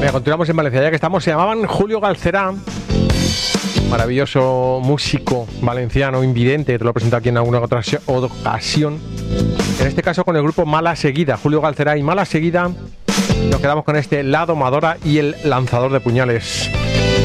Venga, continuamos en Valencia, ya que estamos. Se llamaban Julio Galcerá, maravilloso músico valenciano, invidente, te lo he presentado aquí en alguna otra ocasión. En este caso con el grupo Mala Seguida, Julio Galcerá y Mala Seguida. Nos quedamos con este La Domadora y el Lanzador de Puñales.